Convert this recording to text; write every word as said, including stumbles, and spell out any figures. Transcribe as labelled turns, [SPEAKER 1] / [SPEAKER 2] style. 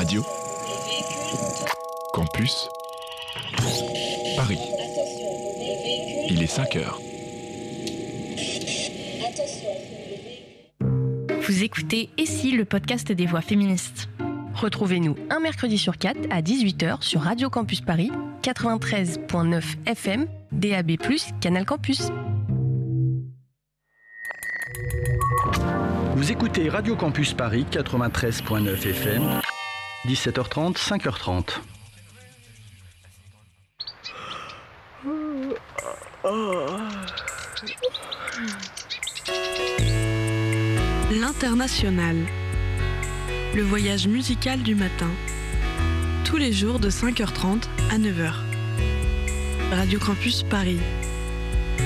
[SPEAKER 1] Radio Campus Paris. Il est cinq heures.
[SPEAKER 2] Vous écoutez Et si, le podcast des voix féministes. Retrouvez-nous un mercredi sur quatre à dix-huit heures sur Radio Campus Paris, quatre-vingt-treize virgule neuf F M, D A B plus, Canal Campus.
[SPEAKER 3] Vous écoutez Radio Campus Paris, quatre-vingt-treize virgule neuf F M, dix-sept heures trente, cinq heures trente.
[SPEAKER 4] L'International, le voyage musical du matin, tous les jours de cinq heures trente à neuf heures. Radio Campus Paris.